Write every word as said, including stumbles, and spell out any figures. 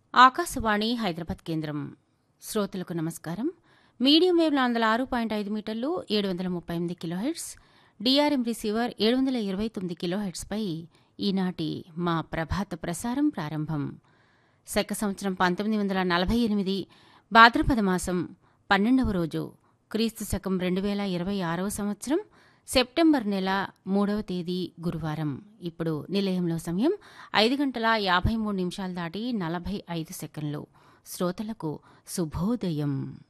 ఆకాశవాణి హైదరాబాద్ కేంద్రం. శ్రోతలకు నమస్కారం. మీడియం వేవ్ నాలుగు వందల ఆరు పాయింట్ ఐదు మీటర్లు ఏడు వందల ముప్పై ఎనిమిది కిలోహెర్ట్జ్, డిఆర్ఎం రిసీవర్ ఏడు వందల ఇరవై తొమ్మిది కిలోహెర్ట్జ్పై ఈనాటి మా ప్రభాత ప్రసారం ప్రారంభం. శక సంవత్సరం పంతొమ్మిది వందల నలభై ఎనిమిది భాద్రపద మాసం పన్నెండవ రోజు, క్రీస్తు శకం రెండు వేల ఇరవై ఆరవ సంవత్సరం సెప్టెంబర్ నెల మూడవ తేదీ గురువారం. ఇప్పుడు నిలయంలో సమయం ఐదు గంటల యాభై మూడు నిమిషాలు దాటి నలభై ఐదు సెకండ్లు. శ్రోతలకు శుభోదయం.